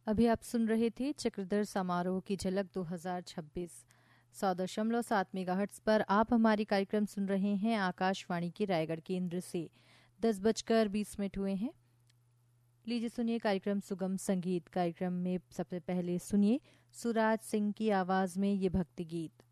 अभी आप सुन रहे थे चक्रधर समारोह की झलक 2026 100.7 मेगाहर्ट्ज पर। आप हमारी कार्यक्रम सुन रहे हैं आकाशवाणी के रायगढ़ केंद्र से। 10:20 हुए हैं। लीजिए सुनिए कार्यक्रम सुगम संगीत। कार्यक्रम में सबसे पहले सुनिए सुराज सिंह की आवाज में ये भक्ति गीत।